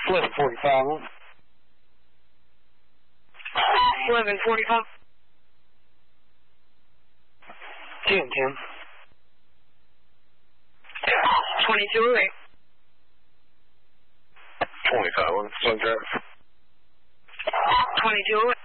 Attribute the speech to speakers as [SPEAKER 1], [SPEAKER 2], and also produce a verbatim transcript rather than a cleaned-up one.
[SPEAKER 1] eleven forty-five.
[SPEAKER 2] eleven forty-five.
[SPEAKER 1] ten ten.
[SPEAKER 2] twenty-two oh eight.
[SPEAKER 1] twenty-five. One drive.
[SPEAKER 2] twenty-two oh eight.